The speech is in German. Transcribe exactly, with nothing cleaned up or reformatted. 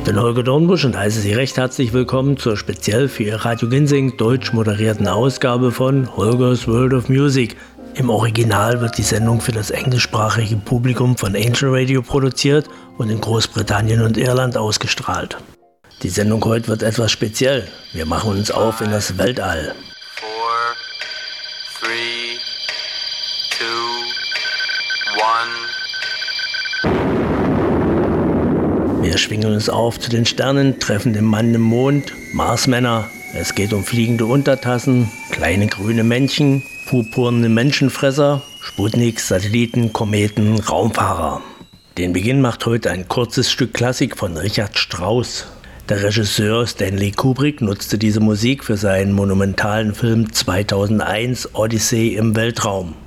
bin Holger Dornbusch und heiße Sie recht herzlich willkommen zur speziell für Ihr Radio Ginsing deutsch moderierten Ausgabe von Holger's World of Music. Im Original wird die Sendung für das englischsprachige Publikum von Angel Radio produziert und in Großbritannien und Irland ausgestrahlt. Die Sendung heute wird etwas speziell. Wir machen uns auf in das Weltall. Four, three, two, one. Wir schwingen uns auf zu den Sternen, treffen den Mann im Mond, Marsmänner. Es geht um fliegende Untertassen, kleine grüne Männchen, purpurne Menschenfresser, Sputniks, Satelliten, Kometen, Raumfahrer. Den Beginn macht heute ein kurzes Stück Klassik von Richard Strauss. Der Regisseur Stanley Kubrick nutzte diese Musik für seinen monumentalen Film zweitausendeins Odyssee im Weltraum.